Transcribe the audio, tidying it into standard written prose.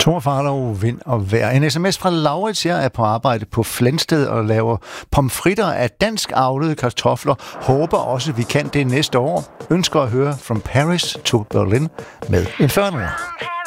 Tor Farlov, vind og vejr. En sms fra Laurits her er på arbejde på Flensted og laver pomfritter af dansk avlede kartofler. Håber også, vi kan det næste år. Ønsker at høre From Paris to Berlin med Inferno.